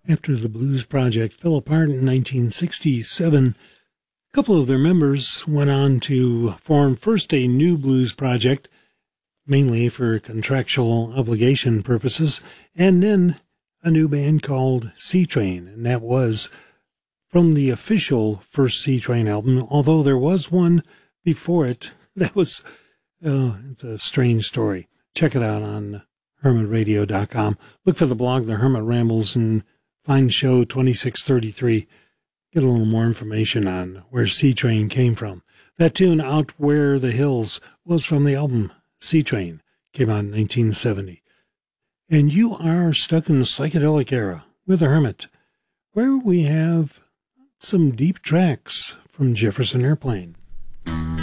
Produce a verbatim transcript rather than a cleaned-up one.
After the Blues Project fell apart in nineteen sixty-seven, a couple of their members went on to form first a new blues project, mainly for contractual obligation purposes, and then a new band called C-Train, and that was from the official first C-Train album, although there was one before it. That was, uh, it's a strange story. Check it out on hermit radio dot com. Look for the blog, The Hermit Rambles, and find show twenty-six thirty-three. Get a little more information on where C-Train came from. That tune, Out Where the Hills, was from the album C-Train. Came out in nineteen seventy. And you are stuck in the psychedelic era with The Hermit, where we have some deep tracks from Jefferson Airplane.